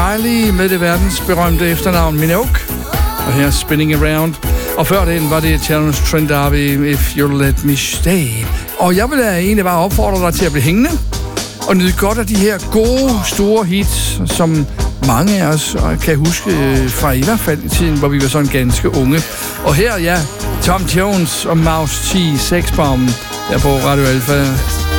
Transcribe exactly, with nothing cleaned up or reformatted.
Kylie med det verdensberømte efternavn Minogue. Og her Spinning Around. Og før den var det Challenge Trent D'Arby, If You Let Me Stay. Og jeg vil egentlig bare opfordre dig til at blive hængende og nyde godt af de her gode, store hits, som mange af os kan huske fra i hvert fald i tiden, hvor vi var sådan ganske unge. Og her, ja, Tom Jones og Mouse T. Sexbomben, der på Radio Alpha.